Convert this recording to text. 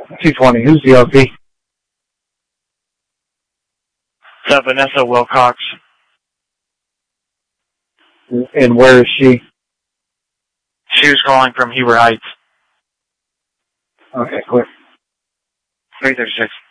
220. Who's the LP? Vanessa Wilcox. And where is she? She was calling from Heber Heights. Okay, clear. 336.